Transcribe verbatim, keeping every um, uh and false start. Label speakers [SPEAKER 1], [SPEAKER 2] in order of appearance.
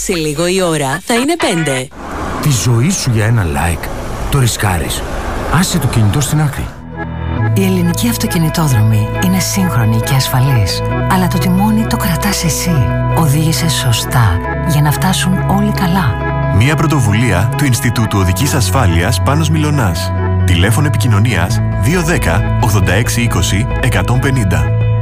[SPEAKER 1] Σε λίγο η ώρα θα είναι πέντε.
[SPEAKER 2] Τη ζωή σου για ένα like. Το ρισκάρεις. Άσε το κινητό στην άκρη.
[SPEAKER 3] Η ελληνική αυτοκινητόδρομη είναι σύγχρονη και ασφαλής. Αλλά το τιμόνι το κρατάς εσύ. Οδήγησε σωστά για να φτάσουν όλοι καλά.
[SPEAKER 4] Μια πρωτοβουλία του Ινστιτούτου Οδικής Ασφάλειας Πάνος Μιλωνάς. Τηλέφωνο επικοινωνίας δύο ένα μηδέν ογδόντα έξι είκοσι εκατόν πενήντα.